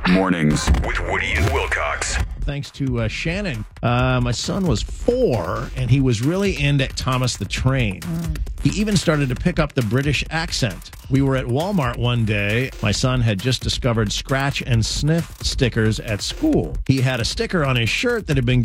Mornings with Woody and Wilcox. Thanks to Shannon. My son was 4, and he was really into Thomas the Train. He even started to pick up the British accent. We were at Walmart one day. My son had just discovered scratch and sniff stickers at school. He had a sticker on his shirt that had been